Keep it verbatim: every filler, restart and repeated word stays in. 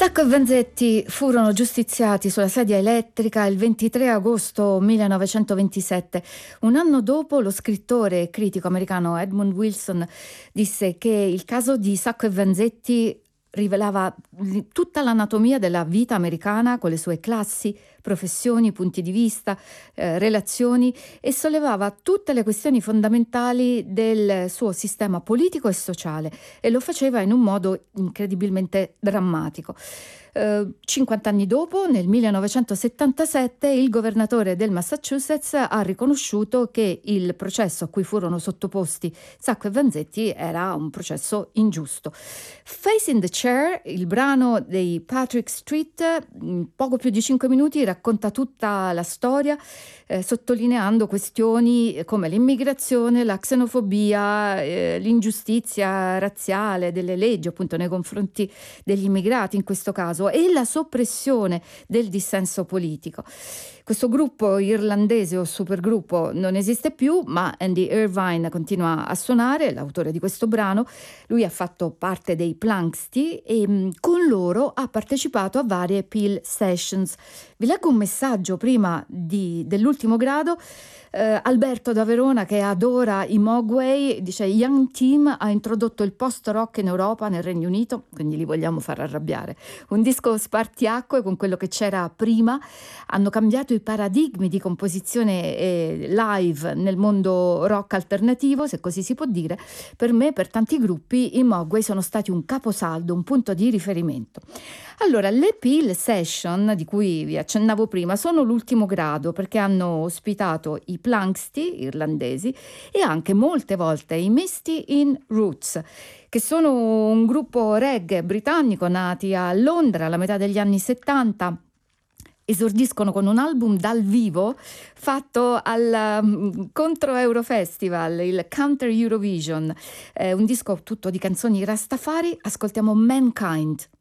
Sacco e Vanzetti furono giustiziati sulla sedia elettrica il ventitré agosto millenovecentoventisette. Un anno dopo lo scrittore e critico americano Edmund Wilson disse che il caso di Sacco e Vanzetti rivelava tutta l'anatomia della vita americana con le sue classi, professioni, punti di vista, eh, relazioni, e sollevava tutte le questioni fondamentali del suo sistema politico e sociale, e lo faceva in un modo incredibilmente drammatico. Eh, cinquanta anni dopo, nel millenovecentosettantasette, il governatore del Massachusetts ha riconosciuto che il processo a cui furono sottoposti Sacco e Vanzetti era un processo ingiusto. Facing the Chair, il brano dei Patrick Street, in poco più di cinque minuti racconta tutta la storia, eh, sottolineando questioni come l'immigrazione, la xenofobia, eh, l'ingiustizia razziale delle leggi appunto nei confronti degli immigrati in questo caso, e la soppressione del dissenso politico. Questo gruppo irlandese o supergruppo non esiste più, ma Andy Irvine continua a suonare, l'autore di questo brano. Lui ha fatto parte dei Planxty e mh, con loro ha partecipato a varie Peel Sessions. Vi leggo un messaggio prima di, dell'ultimo grado. Uh, Alberto da Verona, che adora i Mogwai, dice: Young Team ha introdotto il post-rock in Europa, nel Regno Unito, quindi li vogliamo far arrabbiare. Un disco spartiacque con quello che c'era prima, hanno cambiato i paradigmi di composizione eh, live nel mondo rock alternativo, se così si può dire. Per me, per tanti gruppi, i Mogwai sono stati un caposaldo, un punto di riferimento. Allora, le Peel Session, di cui vi accennavo prima, sono l'ultimo grado perché hanno ospitato i Planxty irlandesi e anche molte volte i Misty in Roots, che sono un gruppo reggae britannico nati a Londra alla metà degli anni settanta. Esordiscono con un album dal vivo fatto al um, contro Eurofestival, il Counter Eurovision, eh, un disco tutto di canzoni Rastafari. Ascoltiamo Mankind.